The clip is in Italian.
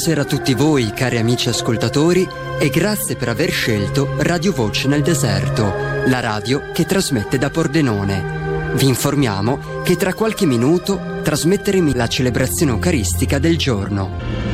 Buonasera a tutti voi, cari amici ascoltatori, e grazie per aver scelto Radio Voce nel Deserto, la radio che trasmette da Pordenone. Vi informiamo che tra qualche minuto trasmetteremo la celebrazione eucaristica del giorno.